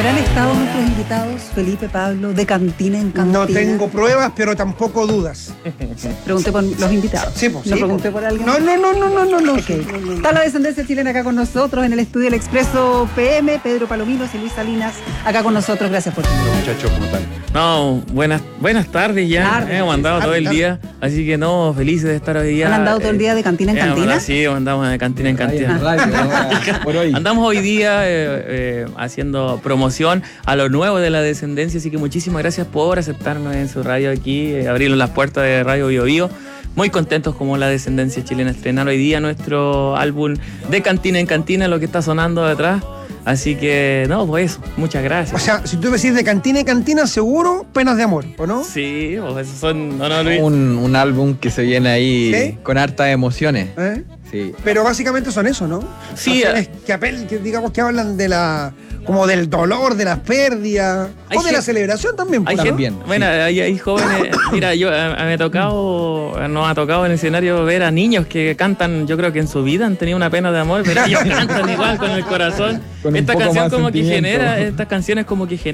¿Habrán estado nuestros invitados, Felipe, Pablo, de Cantina en Cantina? No tengo pruebas, pero tampoco dudas. Pregunté por los invitados. Sí, pues. ¿No pregunté por alguien? No. Okay. Está la descendencia chilena acá con nosotros en el estudio del Expreso PM, Pedro Palominos y Luis Salinas acá con nosotros. Gracias por venir. Muchachos, ¿cómo están? No, buenas tardes ya. Hemos andado todo el día, así que no, felices de estar hoy día. ¿Han andado todo el día de Cantina en Cantina? Sí, andamos de Cantina en Cantina. Por hoy. Andamos hoy día haciendo promoción a lo nuevo de la descendencia, así que muchísimas gracias por aceptarnos en su radio aquí, abrirnos las puertas de Radio Bio Bio. Muy contentos como la descendencia chilena estrenar hoy día nuestro álbum de Cantina en Cantina, lo que está sonando detrás. Así que, no, pues eso, muchas gracias. O sea, si tú decís de Cantina en Cantina, seguro Penas de Amor, ¿o no? Sí, pues esos son... No, Luis. Un álbum que se viene ahí ¿Sí? con hartas emociones. ¿Eh? Sí. Pero básicamente son eso, ¿no? Sí. Canciones que digamos que hablan de la... como del dolor, de las pérdidas, o de la celebración también. Hay ¿no? gente, Bien, bueno, hay jóvenes, mira, nos ha tocado en el escenario ver a niños que cantan, yo creo que en su vida han tenido una pena de amor, pero ellos cantan igual con el corazón. Con un Esta poco canción más como que sentimiento. genera, estas canciones como que generan